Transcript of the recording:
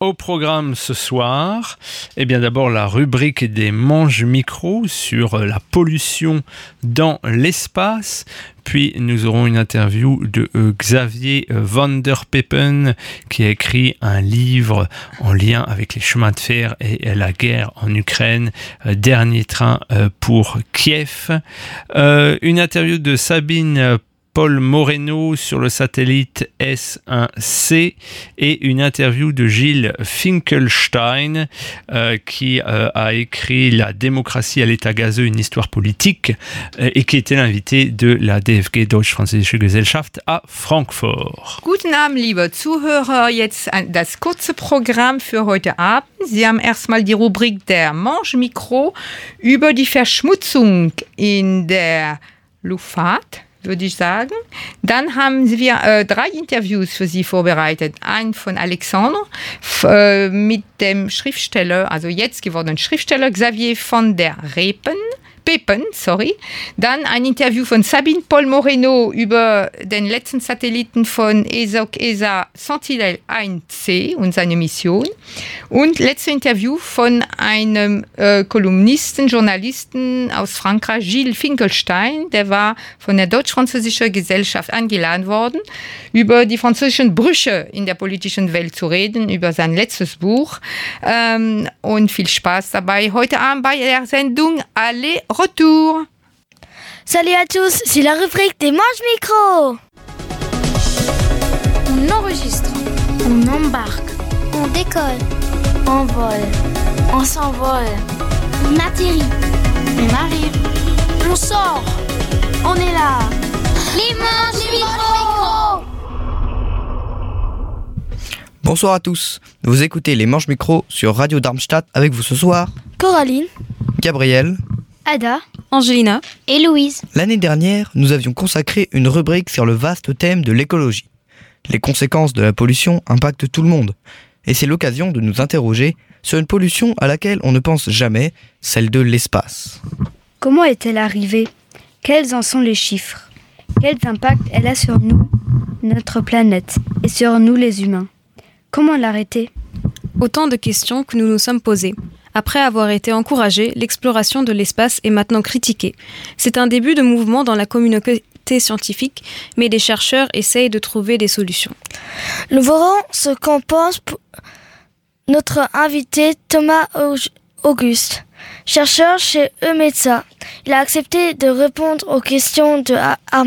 Au programme ce soir, eh bien d'abord la rubrique des manches micro sur la pollution dans l'espace. Puis nous aurons une interview de Xavier van der Peppen qui a écrit un livre en lien avec les chemins de fer et la guerre en Ukraine, Dernier train pour Kiev. Une interview de Sabine Paul Moreno sur le satellite S1C et une interview de Gilles Finkelstein qui a écrit La démocratie à l'état gazeux, une histoire politique et qui était l'invité de la DFG Deutsch-Französische Gesellschaft à Francfort. Guten Abend, liebe Zuhörer. Jetzt das kurze Programm für heute Abend. Sie haben erstmal die Rubrik der Manche Micro über die Verschmutzung in der Luftfahrt, würde ich sagen. Dann haben wir 3 Interviews für Sie vorbereitet. Ein von Alexander mit dem Schriftsteller, also jetzt gewordenen Schriftsteller Xavier van der Peppen. Dann ein Interview von Sabine Paul Moreno über den letzten Satelliten von ESA Sentinel-1C und seine Mission. Und letztes Interview von einem Kolumnisten, Journalisten aus Frankreich, Gilles Finkelstein. Der war von der Deutsch-Französischen Gesellschaft eingeladen worden, über die französischen Brüche in der politischen Welt zu reden, über sein letztes Buch. Und viel Spaß dabei heute Abend bei der Sendung Allez, Retour. Salut à tous, c'est la rubrique des manches micro. On enregistre, on embarque, On décolle, on vole, on s'envole, on atterrit, on arrive, on sort, on est là. les manches micro. Bonsoir à tous, vous écoutez les manches micro sur Radio Darmstadt avec vous ce soir, Coraline, Gabriel. Ada Angelina et Louise. L'année dernière, nous avions consacré une rubrique sur le vaste thème de l'écologie. Les conséquences de la pollution impactent tout le monde, et c'est l'occasion de nous interroger sur une pollution à laquelle on ne pense jamais, celle de l'espace. Comment est-elle arrivée ? Quels en sont les chiffres ? Quel impact elle a sur nous, notre planète, et sur nous les humains ? Comment l'arrêter ? Autant de questions que nous nous sommes posées. Après avoir été encouragée, l'exploration de l'espace est maintenant critiquée. C'est un début de mouvement dans la communauté scientifique, mais des chercheurs essayent de trouver des solutions. Nous verrons ce qu'en pense notre invité Thomas Auguste, chercheur chez EMETSA. Il a accepté de répondre aux questions de